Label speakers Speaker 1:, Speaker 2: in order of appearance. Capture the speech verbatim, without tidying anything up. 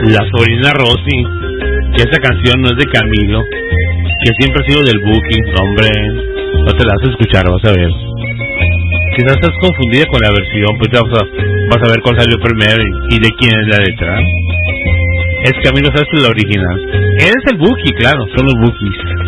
Speaker 1: la sobrina Rosy, que esa canción no es de Camilo, que siempre ha sido del Buki. Hombre, no te la vas a escuchar, vas a ver. Quizás estás confundida con la versión, pues vas a, vas a ver cuál salió primero y, y de quién es la letra. Es Camilo Sesto, la original. Él es el Buki, claro, son los Bukis.